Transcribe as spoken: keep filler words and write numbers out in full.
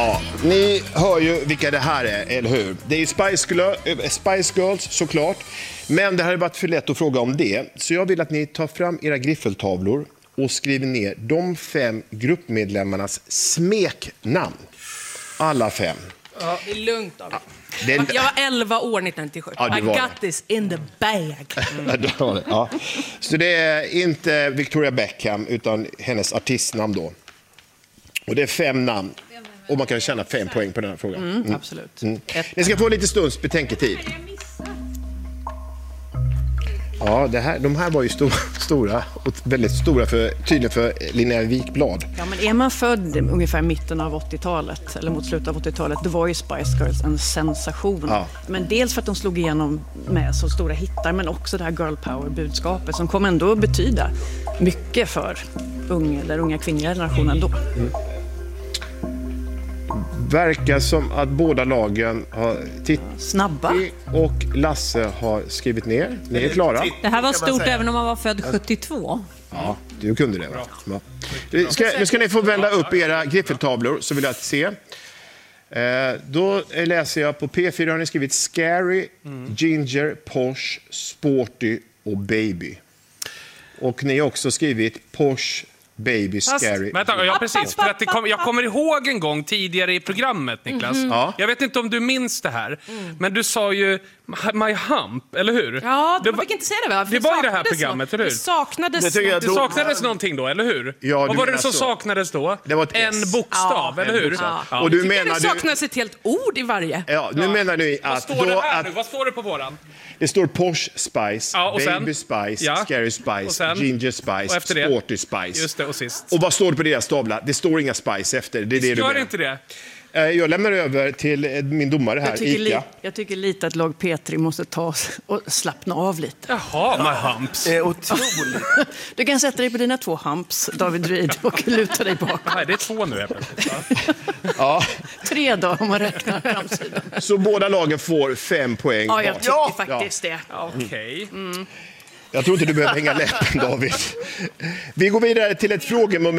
Ja, ni hör ju vilka det här är, eller hur? Det är ju Spice, Girl, Spice Girls såklart. Men det här har varit för lätt att fråga om det. Så jag vill att ni tar fram era griffeltavlor och skriver ner de fem gruppmedlemmarnas smeknamn. Alla fem. Ja, det är lugnt, David. Det är... Jag var elva år nittonhundranittiosju. Ja, I got det. This in the bag. Mm. Ja. Så det är inte Victoria Beckham utan hennes artistnamn då. Och det är fem namn. Och man kan tjäna fem poäng på den här frågan. Mm, mm. Absolut. Mm. Ni ska få lite stunds betänketid. Ja, det här, de här var ju stor, stora och väldigt stora för, tydligen för Linnea Wikblad. Ja, men är man född ungefär i mitten av åttiotalet eller mot slutet av åttiotalet, då var ju Spice Girls en sensation. Ja. Men dels för att de slog igenom med så stora hittar, men också det här girl power-budskapet som kom ändå att betyda mycket för unga, den unga kvinnliga generationen då. Mm. Verkar som att båda lagen har tittat. Snabba. Och Lasse har skrivit ner. Ni är klara. Det här var stort även om man var född sjuttiotvå. Ja, du kunde det. Va? Ja. Ska, nu ska ni få vända upp era griffeltavlor så vill jag se. Eh, då läser jag på P fyra har ni skrivit Scary, mm. Ginger, Posh, Sporty och Baby. Och ni har också skrivit Posh, Baby, Scary. Vänta, ja, precis. För att det kom, jag kommer ihåg en gång tidigare i programmet, Niklas. Mm. Ja. Jag vet inte om du minns det här. Mm. Men du sa ju My Hump, eller hur? Ja, du fick inte säga det, va? Det var i det här programmet, eller hur? Det saknades, det det saknades någonting då, eller hur? Ja, vad var det som så. saknades då? Det var ett en S. bokstav, ja, eller hur? Ja. Ja. Och du Jag menar det saknas ett helt ord i varje. Ja, nu ja. menar ni att... Vad står det här att, nu? Vad står det på våran? Det står Posh Spice, ja, och Baby sen? Spice, ja. Scary Spice, sen? Ginger Spice, Sporty Spice. Just det, och sist. Och vad står det på deras stavla? Det står inga Spice efter. Det är det, det du gör inte det? Jag lämnar över till min domare här, jag tycker, Ica. li- jag tycker lite att lag P tre måste ta och slappna av lite. Jaha, my humps. Det är otroligt. Du kan sätta dig på dina två humps, David Reed, och luta dig bak. Nej, det är två nu. Ja. Tre då, om man räknar framsidan. Så båda lagen får fem poäng. Ja, jag tycker ja. faktiskt det. Okej. Okay. Mm. Jag tror inte du behöver hänga läppen, David. Vi går vidare till ett frågemoment.